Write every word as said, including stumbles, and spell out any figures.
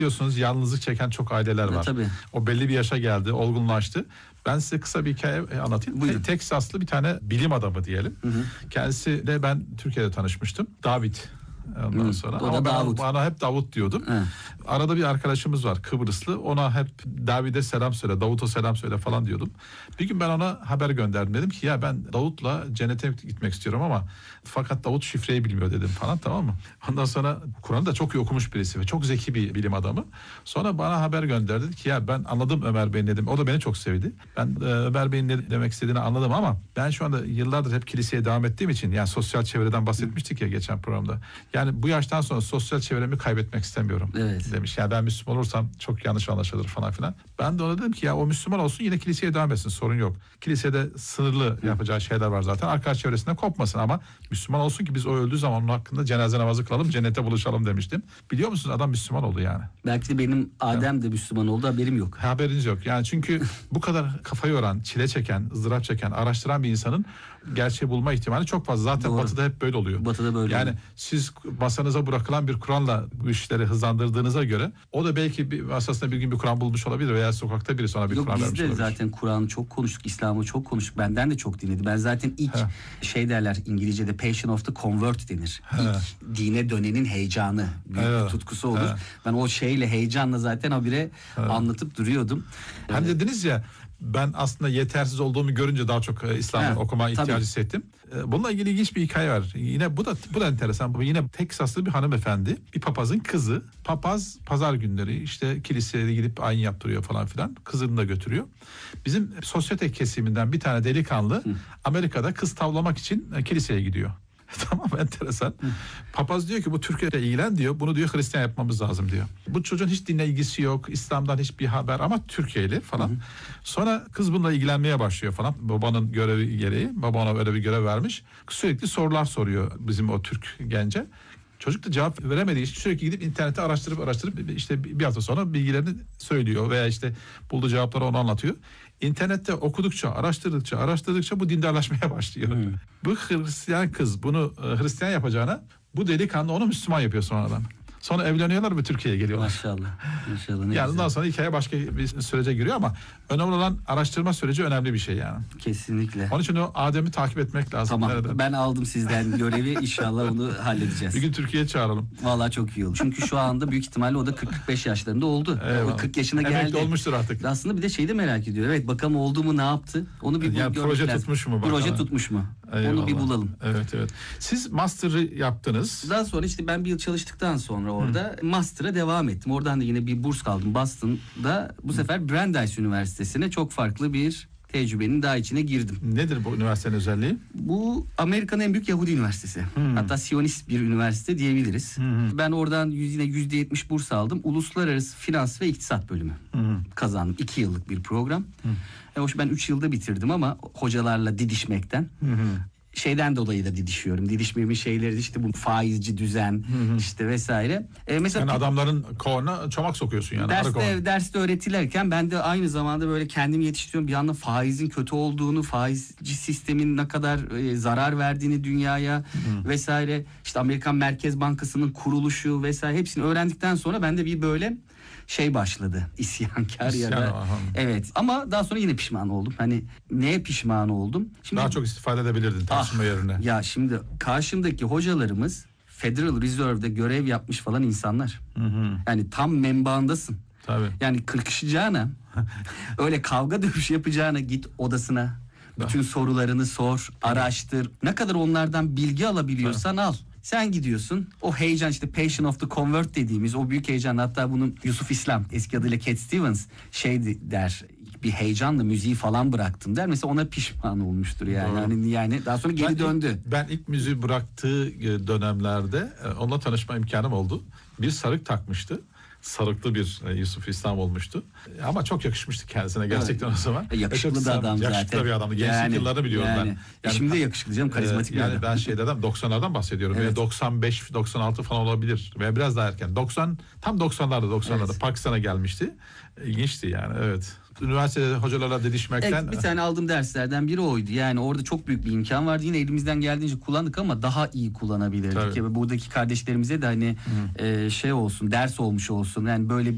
Biliyorsunuz yalnızlık çeken çok aileler var. E, tabii. O belli bir yaşa geldi, olgunlaştı. Ben size kısa bir hikaye anlatayım. Buyurun. Teksaslı bir tane bilim adamı diyelim. Hı hı. Kendisiyle ben Türkiye'de tanışmıştım. David. Ondan Hı, sonra. o da Ama ben Davut. bana hep Davut diyordum. Hı. Arada bir arkadaşımız var Kıbrıslı. Ona hep David'e selam söyle, Davut'a selam söyle falan diyordum. Bir gün ben ona haber gönderdim. Dedim ki ya ben Davut'la cennete gitmek istiyorum ama fakat Davut şifreyi bilmiyor dedim falan, tamam mı? Ondan sonra Kur'an'ı da çok iyi okumuş birisi ve çok zeki bir bilim adamı. Sonra bana haber gönderdi. Dedi ki ya ben anladım Ömer Bey'in dedim. O da beni çok sevdi. Ben e, Ömer Bey'in ne demek istediğini anladım ama ben şu anda yıllardır hep kiliseye devam ettiğim için, yani sosyal çevreden bahsetmiştik ya geçen programda. Yani bu yaştan sonra sosyal çevremi kaybetmek istemiyorum. Evet. Demiş. Yani ben Müslüman olursam çok yanlış anlaşılır falan filan. Ben de ona dedim ki ya o Müslüman olsun, yine kiliseye devam etsin, sorun yok. Kilisede sınırlı yapacağı şeyler var zaten. Arkadaş çevresinden kopmasın ama Müslüman olsun ki biz o öldüğü zaman onun hakkında cenaze namazı kılalım, cennete buluşalım demiştim. Biliyor musunuz adam Müslüman oldu yani. Belki de benim Adem de Müslüman oldu, haberim yok. Haberiniz yok. Yani çünkü bu kadar kafa yoran, çile çeken, ızdırap çeken, araştıran bir insanın gerçeği bulma ihtimali çok fazla. Zaten Doğru. Batı'da hep böyle oluyor. Batı'da böyle Yani oluyor. siz masanıza bırakılan bir Kur'an'la bu işleri hızlandırdığınıza göre o da belki bir masasında bir gün bir Kur'an bulmuş olabilir veya sokakta biri ona bir Yok, Kur'an biz vermiş de olabilir. zaten Kur'an'ı çok konuştuk, İslam'ı çok konuştuk. Benden de çok dinledi. Ben zaten ilk He. şey derler İngilizce'de passion of the convert denir. He. İlk dine dönenin heyecanı, büyük Evet. bir tutkusu olur. He. Ben o şeyle, heyecanla zaten habire anlatıp duruyordum. Hem dediniz ya ben aslında yetersiz olduğumu görünce daha çok e, İslam'ı He, okuma ihtiyacı tabii. hissettim. E, Bununla ilgili ilginç bir hikaye var. Yine bu da bu da enteresan. Bu yine Teksaslı bir hanımefendi, bir papazın kızı. Papaz pazar günleri işte kiliseye gidip ayin yaptırıyor falan filan. Kızını da götürüyor. Bizim sosyetek kesiminden bir tane delikanlı Hı. Amerika'da kız tavlamak için e, kiliseye gidiyor. Tamam, enteresan. Hı. Papaz diyor ki bu Türkiye'de ilgilen diyor. Bunu diyor Hristiyan yapmamız lazım diyor. Bu çocuğun hiç dinle ilgisi yok. İslam'dan hiçbir haber ama Türkiye'li falan. Hı hı. Sonra kız bununla ilgilenmeye başlıyor falan. Babanın görevi gereği. Baba ona öyle bir görev vermiş. Sürekli sorular soruyor bizim o Türk gence. Çocuk da cevap veremediği için sürekli gidip internette araştırıp araştırıp işte bir hafta sonra bilgilerini söylüyor veya işte bulduğu cevapları ona anlatıyor. İnternette okudukça, araştırdıkça, araştırdıkça bu dindarlaşmaya başlıyor. Hmm. Bu Hristiyan kız bunu Hristiyan yapacağına bu delikanlı onu Müslüman yapıyor sonradan. Sonra evleniyorlar ve Türkiye'ye geliyorlar. Maşallah. Maşallah. Yani ondan sonra hikaye başka bir sürece giriyor ama önemli olan araştırma süreci önemli bir şey yani. Kesinlikle. Onun için o Adem'i takip etmek lazım. Tamam. Nereden? Ben aldım sizden görevi. İnşallah onu halledeceğiz. Bir gün Türkiye'ye çağıralım. Vallahi çok iyi olur. Çünkü şu anda büyük ihtimalle o da kırk kırk beş yaşlarında oldu. Eyvallah. O kırk yaşına Emekli geldi. olmuştur artık. Aslında bir de şeyi de merak ediyor. Evet, bakalım oldu mu, ne yaptı? Onu bir yani proje lazım. tutmuş mu? Proje bakalım. tutmuş mu? Eyvallah. Onu bir bulalım. Evet evet. Siz master'ı yaptınız. Daha sonra işte ben bir yıl çalıştıktan sonra orada Hı. master'a devam ettim. Oradan da yine bir burs kaldım Boston'da. Bu Hı. sefer Brandeis Üniversitesi'ne çok farklı bir tecrübenin daha içine girdim. Nedir bu üniversitenin özelliği? Bu Amerika'nın en büyük Yahudi üniversitesi. Hmm. Hatta Siyonist bir üniversite diyebiliriz. Hmm. Ben oradan yine yüzde yetmiş burs aldım. Uluslararası Finans ve İktisat bölümü hmm. kazandım. İki yıllık bir program. Hmm. E, hoş ben üç yılda bitirdim ama hocalarla didişmekten. Hmm. Şeyden dolayı da didişiyorum. Didişmemin şeyleri işte bu faizci düzen hı hı. işte vesaire. Ee, mesela yani adamların kovana çomak sokuyorsun yani. Derste, derste öğretilirken ben de aynı zamanda böyle kendimi yetiştiriyorum. Bir yandan faizin kötü olduğunu, faizci sistemin ne kadar e, zarar verdiğini dünyaya hı. vesaire. İşte Amerikan Merkez Bankası'nın kuruluşu vesaire hepsini öğrendikten sonra ben de bir böyle şey başladı. İsyankar İsyan, ya da aha. Evet, ama daha sonra yine pişman oldum. Hani neye pişman oldum? Şimdi, daha çok istifade edebilirdin tartışma ah, yerine. Ya şimdi karşımdaki hocalarımız Federal Reserve'de görev yapmış falan insanlar. Hı hı. Yani tam menbaındasın. Tabii. Yani kırkışacağına öyle kavga dövüş yapacağına git odasına. Bütün sorularını sor, araştır. Ne kadar onlardan bilgi alabiliyorsan evet. al. Sen gidiyorsun, o heyecan işte passion of the convert dediğimiz o büyük heyecan, hatta bunun Yusuf İslam eski adıyla Cat Stevens şey der, bir heyecanla müziği falan bıraktım der. Mesela ona pişman olmuştur yani. Yani, yani daha sonra geri ben döndü. Ilk, ben ilk müziği bıraktığı dönemlerde onunla tanışma imkanım oldu. Bir sarık takmıştı. Sarıklı bir Yusuf İslam olmuştu. Ama çok yakışmıştı kendisine gerçekten evet. o zaman. E, yakışıklı da adam zaten. Yakışıklı bir adamdı. Gençlik yani, yıllarını biliyorum yani, ben. Yani, şimdi de yakışıklı canım, karizmatik e, bir yani adam. ben şeylerden doksanlardan bahsediyorum. Evet. doksan beş doksan altı falan olabilir. Veya biraz daha erken. doksan tam doksanlarda doksanlarda evet. Pakistan'a gelmişti. İlginçti yani evet. Üniversitede hocalarla didişmekten... Evet, bir tane aldığım derslerden biri oydu. Yani orada çok büyük bir imkan vardı. Yine elimizden geldiğince kullandık ama daha iyi kullanabilirdik. Yani buradaki kardeşlerimize de hani e, şey olsun, ders olmuş olsun. Yani böyle